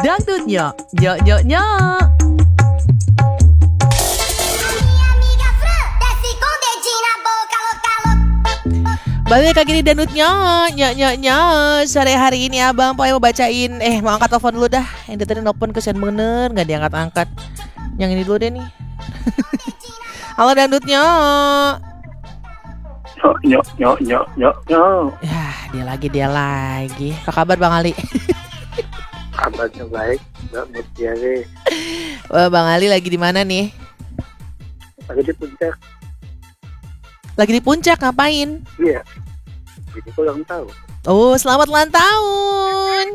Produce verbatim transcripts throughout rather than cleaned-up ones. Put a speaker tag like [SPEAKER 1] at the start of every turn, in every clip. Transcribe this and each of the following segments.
[SPEAKER 1] Dangdutnya, nyok nyok nyok. Balik lagi di Dangdutnya, nyok nyok nyok. Sore hari ini abang Poy mau bacain. Eh mau angkat telepon dulu dah. Yang tadi nelfon kesian bener, gak diangkat-angkat. Yang ini dulu deh nih. Halo Dangdutnya.
[SPEAKER 2] Nyok nyok nyok nyok nyok nyok.
[SPEAKER 1] Ya dia lagi dia lagi. Apa kabar Bang Ali?
[SPEAKER 2] Kabarnya baik, Mbak Mutiare.
[SPEAKER 1] Wah, Bang Ali lagi di mana nih?
[SPEAKER 2] Lagi di puncak.
[SPEAKER 1] Lagi di puncak ngapain?
[SPEAKER 2] Iya. Jadi kok ulang tahun.
[SPEAKER 1] Oh, selamat ulang tahun.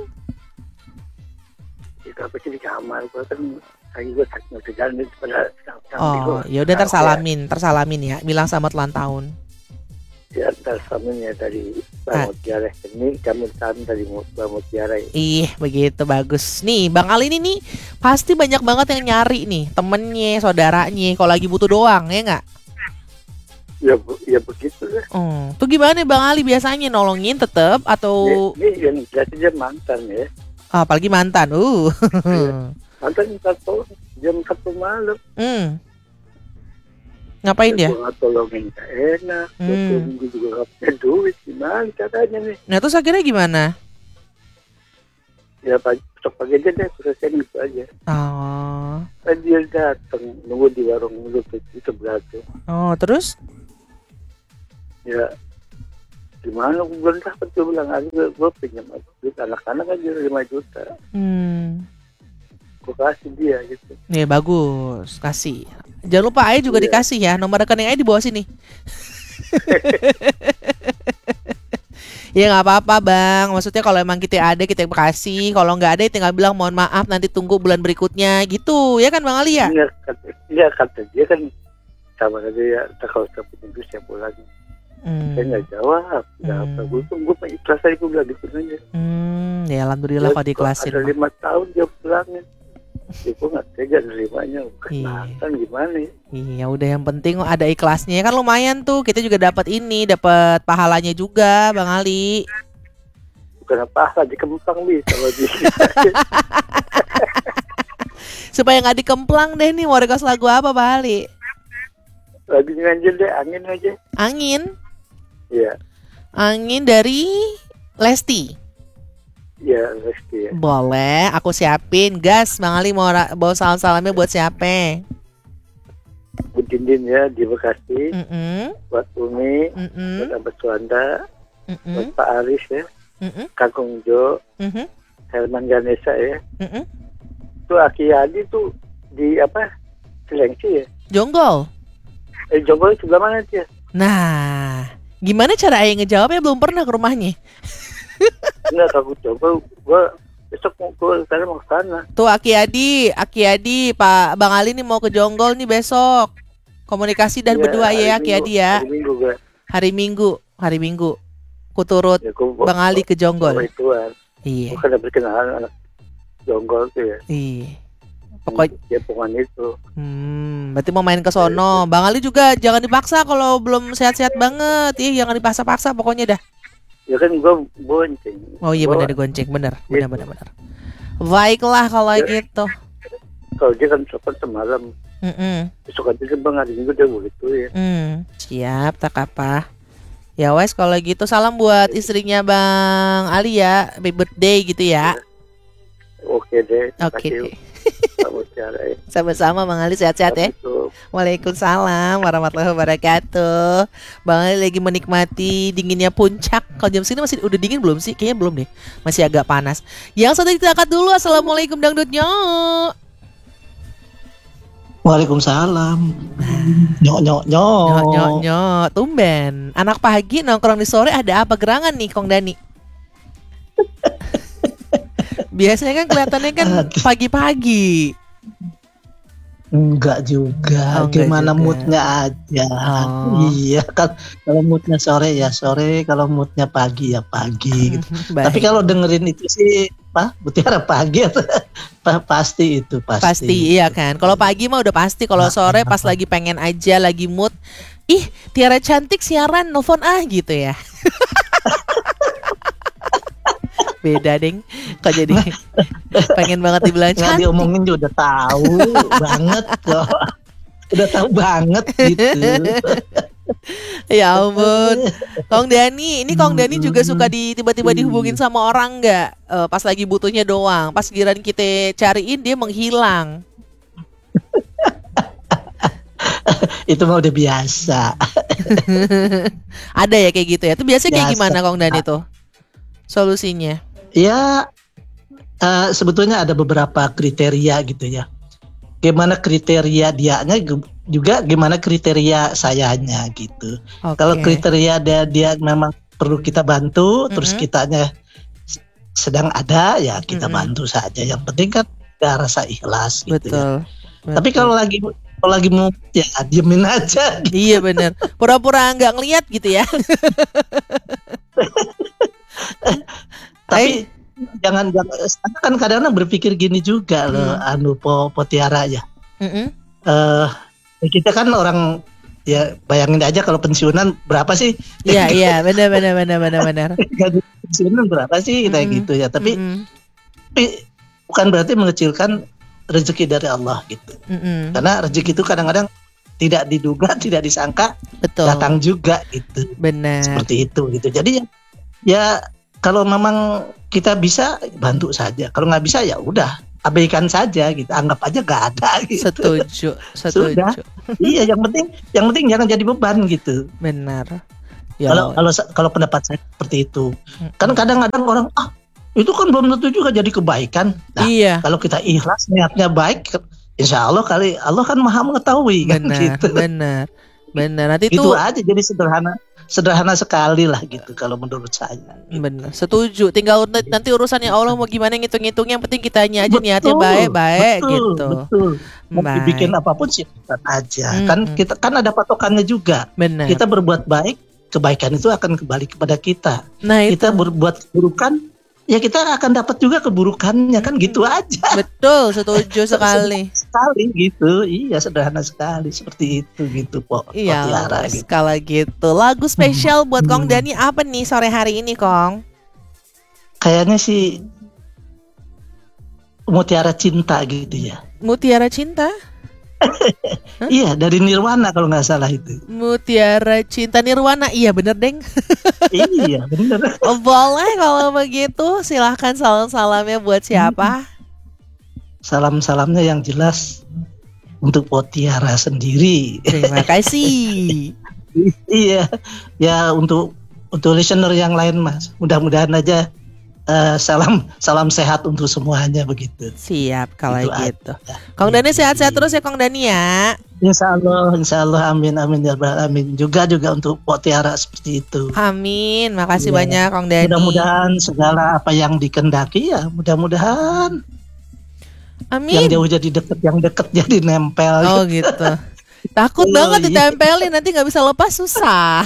[SPEAKER 2] Kita apa sih di kamar? Gua kan lagi gue sakit nggak jalan pada.
[SPEAKER 1] Oh, ya udah tersalamin, tersalamin ya. Bilang selamat ulang tahun.
[SPEAKER 2] Ya, tersalamin ya dari Mbak
[SPEAKER 1] Ah.
[SPEAKER 2] Mutiare. Ini kamu tahu dari Mbak Mutiare.
[SPEAKER 1] Ih, begitu bagus. Nih, Bang Ali ini nih pasti banyak banget yang nyari nih, temennya, saudaranya, kalau lagi butuh doang, ya nggak?
[SPEAKER 2] Ya, bu, ya begitu lah.
[SPEAKER 1] Hmm, tuh gimana Bang Ali biasanya nolongin tetep atau
[SPEAKER 2] Ini, ini yang jelas dia mantan ya.
[SPEAKER 1] ah, apalagi mantan? Uh.
[SPEAKER 2] Iya. Mantan satu jam satu malam.
[SPEAKER 1] hmm. Ngapain dia?
[SPEAKER 2] Gue nggak tolongin gak enak. Gue
[SPEAKER 1] Hmm.
[SPEAKER 2] tunggu juga gak punya duit. Gimana caranya nih?
[SPEAKER 1] Nah, terus akhirnya gimana?
[SPEAKER 2] Ya pagi, besok pagi aja deh, selesai gitu aja.
[SPEAKER 1] Oh,
[SPEAKER 2] Kan dia datang nunggu di warung dulu di sebelah tuh.
[SPEAKER 1] oh terus?
[SPEAKER 2] Ya gimana gue belum dapat, gue bilang aja gue, gue pinjam duit anak-anak aja lima juta.
[SPEAKER 1] Hmm.
[SPEAKER 2] Gue kasih dia gitu.
[SPEAKER 1] Nih bagus, kasih. Jangan lupa Ayah juga
[SPEAKER 2] Iya.
[SPEAKER 1] dikasih ya. Nomor rekening Ayah di bawah sini. Ya nggak apa-apa Bang. Maksudnya kalau emang kita ada kita kasih. Kalau nggak ada ya tinggal bilang mohon maaf nanti tunggu bulan berikutnya gitu. Ya kan Bang Ali ya?
[SPEAKER 2] Iya kata, iya, kata dia kan sama aja ya, kalau saya punya duit saya pulang.
[SPEAKER 1] Hmm.
[SPEAKER 2] Saya nggak jawab, nggak
[SPEAKER 1] Hmm.
[SPEAKER 2] apa. Gue tunggu gue ikhlas aja, gue bilang gitu aja.
[SPEAKER 1] Hmm, ya alhamdulillah kalau diikhlasin.
[SPEAKER 2] Ada
[SPEAKER 1] Bang.
[SPEAKER 2] lima tahun dia pulangin. Ya gue nggak tega nerimanya.
[SPEAKER 1] Iya.
[SPEAKER 2] Kan gimana ya?
[SPEAKER 1] Iya udah yang penting ada ikhlasnya kan lumayan tuh. Kita juga dapat ini, dapat pahalanya juga Bang Ali.
[SPEAKER 2] Bukan apa di Kempang bisa kalau di
[SPEAKER 1] Supaya nggak dikemplang deh nih mau request lagu apa Bang Ali?
[SPEAKER 2] lagi nganjil deh angin aja.
[SPEAKER 1] Angin.
[SPEAKER 2] Iya,
[SPEAKER 1] Angin dari Lesti.
[SPEAKER 2] iya Lesti ya.
[SPEAKER 1] Boleh, aku siapin. Gas, Bang Ali mau ra- bawa salam-salamnya buat siapa?
[SPEAKER 2] Bu Dindin ya di Bekasi,
[SPEAKER 1] Mm-mm,
[SPEAKER 2] buat Umi,
[SPEAKER 1] mm-mm,
[SPEAKER 2] buat Abah Suanda, buat
[SPEAKER 1] mm-mm,
[SPEAKER 2] Pak Aris ya,
[SPEAKER 1] mm-mm,
[SPEAKER 2] Kangkung Jo,
[SPEAKER 1] mm-mm,
[SPEAKER 2] Herman Ganesha ya.
[SPEAKER 1] mm-mm.
[SPEAKER 2] Tuh Aki Hadi tuh di apa? Cilengsi ya.
[SPEAKER 1] Jonggol.
[SPEAKER 2] Eh Jonggol sebelah mana dia?
[SPEAKER 1] Nah, gimana cara Ayah ngejawabnya? Belum pernah ke rumahnya.
[SPEAKER 2] Enggak, aku coba gue besok mau gue karena mau ke sana.
[SPEAKER 1] Tuh Aki Adi, Aki Adi, Pak Bang Ali nih mau ke Jonggol nih besok. Komunikasi dan
[SPEAKER 2] Iya,
[SPEAKER 1] berdua ya
[SPEAKER 2] hari
[SPEAKER 1] Aki
[SPEAKER 2] Minggu-
[SPEAKER 1] Adi ya.
[SPEAKER 2] Hari Minggu gue.
[SPEAKER 1] Hari Minggu, hari Minggu. Ku turut
[SPEAKER 2] Ya, gua-
[SPEAKER 1] Bang Ali ke Jonggol.
[SPEAKER 2] Ituan.
[SPEAKER 1] Iya.
[SPEAKER 2] Bukan ada berkenalan anak Jonggol tuh ya.
[SPEAKER 1] Iya. Pokoknya
[SPEAKER 2] Ya pokoknya itu.
[SPEAKER 1] Hmm, berarti mau main ke sono. Bang Ali juga jangan dipaksa kalau belum sehat-sehat banget. Ih, jangan dipaksa-paksa pokoknya dah.
[SPEAKER 2] Ya kan gue bonceng.
[SPEAKER 1] Oh iya
[SPEAKER 2] Gua-
[SPEAKER 1] benar digonceng, benar. Benar
[SPEAKER 2] Gitu.
[SPEAKER 1] benar benar. Baiklah kalau
[SPEAKER 2] Ya.
[SPEAKER 1] gitu.
[SPEAKER 2] Kalau dia kan telepon semalam.
[SPEAKER 1] Mm-mm.
[SPEAKER 2] Besok aja kan bang hari Minggu dia boleh tuh ya.
[SPEAKER 1] Hmm, siap tak apa. Ya wes kalau gitu salam buat istrinya Bang Ali ya. Happy birthday gitu ya.
[SPEAKER 2] Oke deh. terima
[SPEAKER 1] Oke
[SPEAKER 2] kasih,
[SPEAKER 1] deh.
[SPEAKER 2] Pak Mutiara ya.
[SPEAKER 1] Sama-sama Bang Ali sehat-sehat ya.
[SPEAKER 2] Assalamualaikum.
[SPEAKER 1] Waalaikumsalam warahmatullahi wabarakatuh. Bang Ali lagi menikmati dinginnya puncak. Kalau jam sini masih udah dingin belum sih? Kayaknya belum deh. Masih agak panas. Yang satu kita angkat dulu. Assalamualaikum dangdutnya.
[SPEAKER 3] Waalaikumsalam. Nyok nyok nyok.
[SPEAKER 1] Nyok nyok nyok. Tumben. Anak pagi nongkrong di sore ada apa gerangan nih Kong Dani? Biasanya kan kelihatannya kan pagi-pagi.
[SPEAKER 3] Enggak juga.
[SPEAKER 1] Oh, enggak
[SPEAKER 3] Gimana
[SPEAKER 1] juga.
[SPEAKER 3] moodnya aja.
[SPEAKER 1] Oh.
[SPEAKER 3] Iya kan. Kalau moodnya sore ya sore. Kalau moodnya pagi ya pagi. Gitu.
[SPEAKER 1] Baik.
[SPEAKER 3] Tapi kalau dengerin itu sih, Pak, Mutiara pagi atau pa- pasti itu pasti.
[SPEAKER 1] Pasti iya kan. Kalau pagi mah udah pasti. Kalau sore pas lagi pengen aja, lagi mood. Ih, Tiara cantik siaran, nelfon ah gitu ya. Beda deng. Kok jadi pengen banget dibilang
[SPEAKER 3] Nggak
[SPEAKER 1] cantik.
[SPEAKER 3] diomongin juga udah tahu banget kok. Udah tahu banget gitu.
[SPEAKER 1] Ya ampun. Kong Dani, ini Kong Dani juga suka di tiba-tiba dihubungin sama orang nggak? Eh, pas lagi butuhnya doang. Pas giran kita cariin dia menghilang.
[SPEAKER 3] Itu mah udah biasa.
[SPEAKER 1] Ada ya kayak gitu ya. Itu biasanya kayak
[SPEAKER 3] Biasa.
[SPEAKER 1] gimana Kong Dani tuh? Solusinya?
[SPEAKER 3] Ya eh, sebetulnya ada beberapa kriteria gitu ya. Gimana kriteria dianya gu- juga gimana kriteria sayanya gitu.
[SPEAKER 1] Oke.
[SPEAKER 3] Kalau kriteria dia dia memang perlu kita bantu, terus
[SPEAKER 1] Mm-mm.
[SPEAKER 3] kitanya s- sedang ada, ya kita
[SPEAKER 1] Mm-mm.
[SPEAKER 3] bantu saja. Yang penting kan ada rasa ikhlas gitu ya.
[SPEAKER 1] Betul.
[SPEAKER 3] Tapi
[SPEAKER 1] Betul.
[SPEAKER 3] kalau lagi kalau lagi mau ya diemin aja. Gitu.
[SPEAKER 1] Iya bener. Pura-pura nggak ngeliat gitu ya.
[SPEAKER 3] Tapi jangan jangan saya kan kadang-kadang berpikir gini juga loh,
[SPEAKER 1] Hmm.
[SPEAKER 3] anu po, po Tiara ya.
[SPEAKER 1] Mm-mm.
[SPEAKER 3] Eh ya kita kan orang ya bayangin aja kalau pensiunan berapa sih?
[SPEAKER 1] Iya iya benar benar benar benar benar.
[SPEAKER 3] Gaji pensiunan berapa sih kayak
[SPEAKER 1] Mm-mm.
[SPEAKER 3] gitu ya. Tapi,
[SPEAKER 1] Mm-mm.
[SPEAKER 3] tapi bukan berarti mengecilkan rezeki dari Allah gitu.
[SPEAKER 1] Mm-mm.
[SPEAKER 3] Karena rezeki itu kadang-kadang tidak diduga, tidak disangka
[SPEAKER 1] Betul.
[SPEAKER 3] datang juga gitu.
[SPEAKER 1] Benar.
[SPEAKER 3] Seperti itu gitu. Jadi ya, ya kalau memang kita bisa bantu saja. Kalau nggak bisa ya udah abaikan saja gitu. Anggap aja nggak ada gitu.
[SPEAKER 1] Setuju, setuju.
[SPEAKER 3] Sudah. Iya, yang penting yang penting jangan jadi beban gitu.
[SPEAKER 1] Benar. Ya.
[SPEAKER 3] Kalau kalau kalau pendapat saya seperti itu. Kan kadang-kadang orang ah itu kan belum tentu juga jadi kebaikan. Nah,
[SPEAKER 1] Iya.
[SPEAKER 3] kalau kita ikhlas niatnya baik, insya Allah kali Allah kan maha mengetahui kan
[SPEAKER 1] Benar,
[SPEAKER 3] gitu.
[SPEAKER 1] benar. Benar. Nanti
[SPEAKER 3] Itu
[SPEAKER 1] tuh
[SPEAKER 3] aja jadi sederhana sederhana sekali lah gitu kalau menurut saya.
[SPEAKER 1] benar. Setuju. Tinggal n- nanti urusannya Allah mau gimana ngitung-ngitung, yang penting kitanya aja niatnya
[SPEAKER 3] Betul,
[SPEAKER 1] baik-baik
[SPEAKER 3] betul,
[SPEAKER 1] gitu.
[SPEAKER 3] Betul. Mau
[SPEAKER 1] Baik.
[SPEAKER 3] dibikin apapun silakan aja.
[SPEAKER 1] Mm-mm.
[SPEAKER 3] Kan kita kan ada patokannya juga.
[SPEAKER 1] Benar.
[SPEAKER 3] Kita berbuat baik, kebaikan itu akan kembali kepada kita.
[SPEAKER 1] Nah, itu
[SPEAKER 3] Kita berbuat keburukan, ya kita akan dapat juga keburukannya kan gitu aja.
[SPEAKER 1] betul, setuju sekali.
[SPEAKER 3] Sekali gitu. Iya, sederhana sekali seperti itu gitu, Pok.
[SPEAKER 1] Iya,
[SPEAKER 3] Pok Tiara, gitu.
[SPEAKER 1] kalau gitu. Lagu spesial buat Kong
[SPEAKER 3] Hmm.
[SPEAKER 1] Dani apa nih sore hari ini, Kong?
[SPEAKER 3] Kayaknya sih Mutiara Cinta gitu ya.
[SPEAKER 1] Mutiara Cinta?
[SPEAKER 3] Iya, dari Nirwana kalau nggak salah itu.
[SPEAKER 1] Mutiara Cinta Nirwana. Iya bener, Deng.
[SPEAKER 3] Iya, bener.
[SPEAKER 1] Oh, boleh kalau begitu. Silahkan salam-salamnya buat siapa?
[SPEAKER 3] Salam-salamnya yang jelas untuk Pok Tiara sendiri.
[SPEAKER 1] Terima kasih.
[SPEAKER 3] Iya, ya untuk untuk listener yang lain Mas. Mudah-mudahan aja eh, salam salam sehat untuk semuanya begitu.
[SPEAKER 1] Siap kalau
[SPEAKER 3] Itu
[SPEAKER 1] gitu.
[SPEAKER 3] aja.
[SPEAKER 1] Kong Dani sehat-sehat terus ya, Kong Dani ya.
[SPEAKER 3] Insya Allah, insya Allah, amin, amin, ya rabbal alamin. Juga juga untuk Pok Tiara seperti itu.
[SPEAKER 1] Amin. Makasih
[SPEAKER 3] Iya.
[SPEAKER 1] banyak, Kong Dani.
[SPEAKER 3] Mudah-mudahan segala apa yang dikendaki ya, mudah-mudahan yang
[SPEAKER 1] Amin.
[SPEAKER 3] jauh jadi deket, yang deket jadi nempel.
[SPEAKER 1] Oh gitu. Takut
[SPEAKER 3] Oh,
[SPEAKER 1] banget
[SPEAKER 3] iya.
[SPEAKER 1] ditempelin, nanti nggak bisa lepas, susah.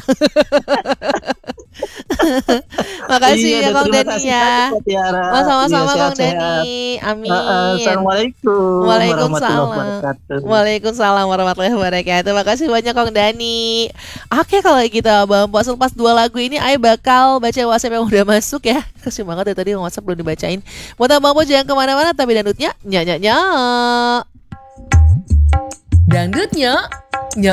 [SPEAKER 1] Makasih
[SPEAKER 3] Iya,
[SPEAKER 1] ya Kong
[SPEAKER 3] terima
[SPEAKER 1] Dani
[SPEAKER 3] kasih
[SPEAKER 1] ya.
[SPEAKER 3] banyak, Pok Tiara.
[SPEAKER 1] Oh, sama-sama
[SPEAKER 3] Iya,
[SPEAKER 1] Kong
[SPEAKER 3] sehat-sehat.
[SPEAKER 1] Dani. Amin.
[SPEAKER 3] Uh, uh, Assalamualaikum
[SPEAKER 1] Waalaikumsalam.
[SPEAKER 3] warahmatullahi wabarakatuh.
[SPEAKER 1] Waalaikumsalam warahmatullahi wabarakatuh. Makasih banyak Kong Dani. Oke kalau gitu Abang Puas, lepas dua lagu ini Ayo bakal baca WhatsApp yang udah masuk ya. Kasih banget ya tadi WhatsApp belum dibacain. Buat Abang Puas jangan kemana-mana, tapi dangdutnya nyak nyak nyak. Dangdutnya nyak